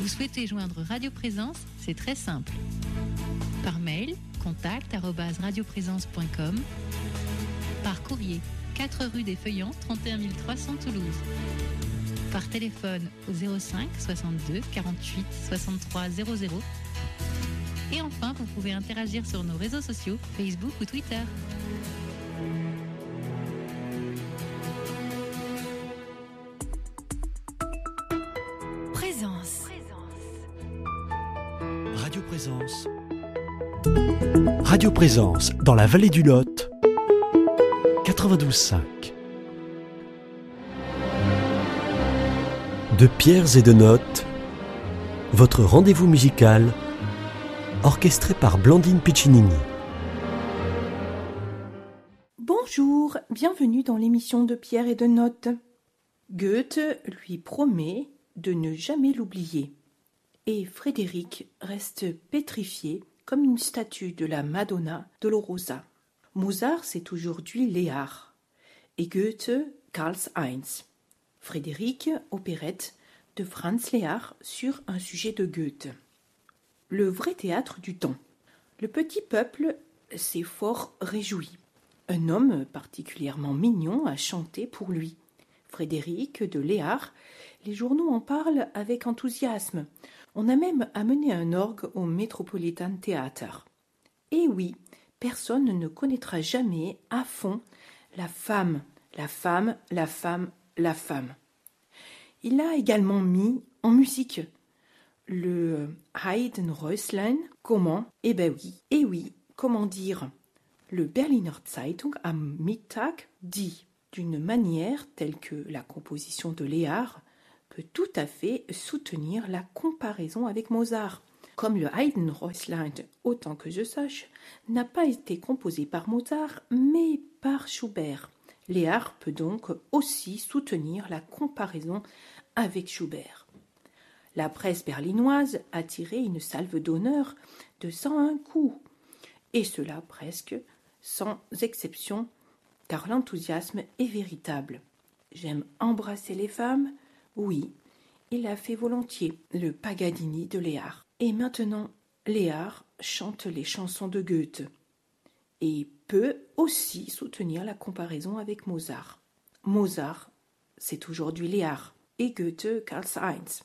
Vous souhaitez joindre Radio Présence? C'est très simple. Par mail, contact@radioprésence.com. Par courrier, 4 rue des Feuillants, 31 300 Toulouse. Par téléphone au 05 62 48 63 00. Et enfin, vous pouvez interagir sur nos réseaux sociaux, Facebook ou Twitter. Présence. Radio Présence. Radio Présence dans la vallée du Lot. 92.5. De pierres et de notes, votre rendez-vous musical, orchestré par Blandine Piccinini. Bonjour, bienvenue dans l'émission de Pierres et de Notes. Goethe lui promet de ne jamais l'oublier. Et Frédéric reste pétrifié comme une statue de la Madonna Dolorosa. Mozart, c'est aujourd'hui Léar, et Goethe, Karl-Heinz. Frédéric, opérette de Franz Léar sur un sujet de Goethe. Le vrai théâtre du temps. Le petit peuple s'est fort réjoui. Un homme particulièrement mignon a chanté pour lui. Frédéric de Léar, les journaux en parlent avec enthousiasme. On a même amené un orgue au Metropolitan Theater. Et oui, personne ne connaîtra jamais à fond la femme, la femme, la femme, la femme. Il a également mis en musique le Heidenröslein. Comment? Eh oui, comment dire? Le Berliner Zeitung am Mittag dit d'une manière telle que la composition de Léar peut tout à fait soutenir la comparaison avec Mozart. Comme le Heidenröslein, autant que je sache, n'a pas été composé par Mozart, mais par Schubert. Léar peut donc aussi soutenir la comparaison avec Schubert. La presse berlinoise a tiré une salve d'honneur de 101 coups, et cela presque sans exception, car l'enthousiasme est véritable. J'aime embrasser les femmes, oui, il l'a fait volontiers, le Pagadini de Léar. Et maintenant, Léar chante les chansons de Goethe, et peut aussi soutenir la comparaison avec Mozart. Mozart, c'est aujourd'hui Léar, et Goethe, Karl-Heinz.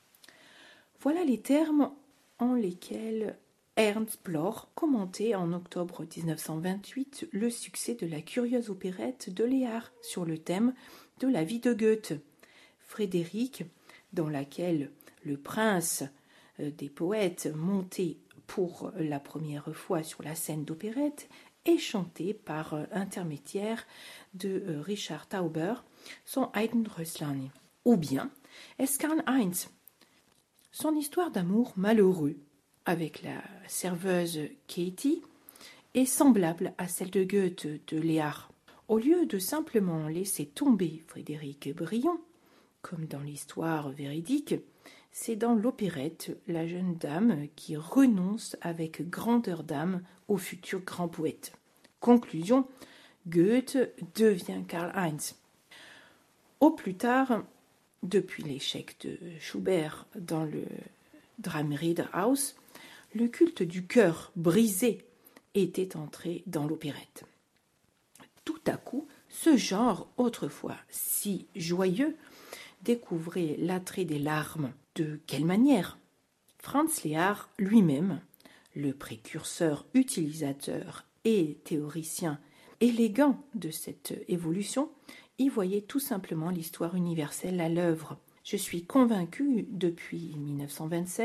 Voilà les termes en lesquels Ernst Bloch commentait en octobre 1928 le succès de la curieuse opérette de Léar sur le thème de la vie de Goethe. Frédéric, dans laquelle le prince des poètes montait pour la première fois sur la scène d'opérette, est chanté par intermédiaire de Richard Tauber, son Heidenröslein. Ou bien est-ce Karl-Heinz, son histoire d'amour malheureux avec la serveuse Katie est semblable à celle de Goethe de Léar. Au lieu de simplement laisser tomber Frédéric Brion, comme dans l'histoire véridique, c'est dans l'opérette la jeune dame qui renonce avec grandeur d'âme au futur grand poète. Conclusion, Goethe devient Karl-Heinz. Au plus tard, depuis l'échec de Schubert dans le Dreimaederhaus, le culte du cœur brisé était entré dans l'opérette. Tout à coup, ce genre, autrefois si joyeux, découvrait l'attrait des larmes. De quelle manière? Franz Léar lui-même, le précurseur, utilisateur et théoricien élégant de cette évolution, y voyait tout simplement l'histoire universelle à l'œuvre. Je suis convaincu depuis 1927